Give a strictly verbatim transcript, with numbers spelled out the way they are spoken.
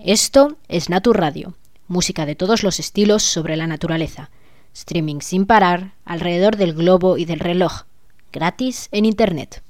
Esto es Natur Radio, música de todos los estilos sobre la naturaleza. Streaming sin parar, alrededor del globo y del reloj, gratis en Internet.